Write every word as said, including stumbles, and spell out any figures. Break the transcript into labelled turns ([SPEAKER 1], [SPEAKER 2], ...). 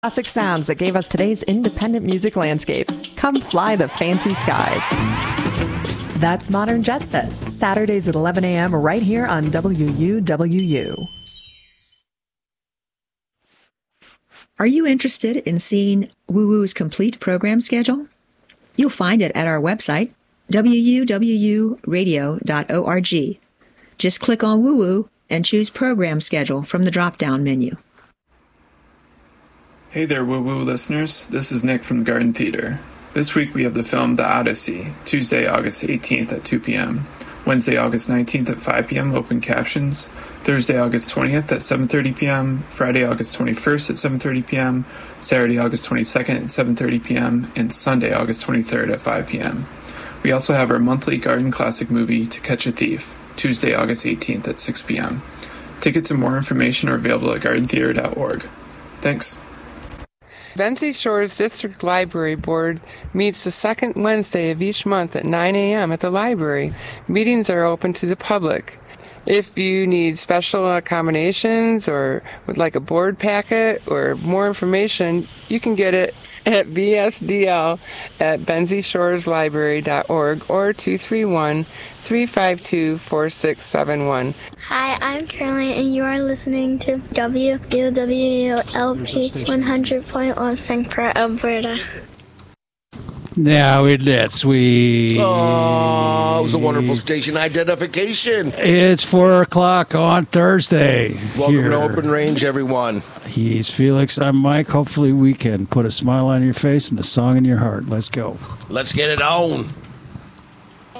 [SPEAKER 1] Classic sounds that gave us today's independent music landscape. Come fly the fancy skies. That's Modern Jet Set, Saturdays at eleven a.m. right here on W U W U.
[SPEAKER 2] Are you interested in seeing Woo Woo's complete program schedule? You'll find it at our website, w u w u radio dot org. Just click on Woo Woo and choose Program Schedule from the drop-down menu.
[SPEAKER 3] Hey there, Woo Woo listeners. This is Nick from the Garden Theater. This week we have the film The Odyssey, Tuesday, August eighteenth at two p.m., Wednesday, August nineteenth at five p.m., open captions, Thursday, August twentieth at seven thirty p.m., Friday, August twenty-first at seven thirty p.m., Saturday, August twenty-second at seven thirty p.m., and Sunday, August twenty-third at five p.m. We also have our monthly Garden Classic movie, To Catch a Thief, Tuesday, August eighteenth at six p.m. Tickets and more information are available at garden theater dot org. Thanks.
[SPEAKER 4] Benzie Shores District Library Board meets the second Wednesday of each month at nine a.m. at the library. Meetings are open to the public. If you need special accommodations or would like a board packet or more information, you can get it at b s d l at benzie shores library dot org or two three one, three five two, four six seven one.
[SPEAKER 5] Hi, I'm Caroline, and you are listening to W U W U L P one hundred point one Frankfurt, Alberta.
[SPEAKER 6] Now it's we.
[SPEAKER 7] Oh, it was a wonderful station identification.
[SPEAKER 6] It's four o'clock on Thursday.
[SPEAKER 7] Welcome
[SPEAKER 6] here.
[SPEAKER 7] to Open Range, everyone.
[SPEAKER 6] He's Felix. I'm Mike. Hopefully, we can put a smile on your face and a song in your heart. Let's go.
[SPEAKER 7] Let's get it on.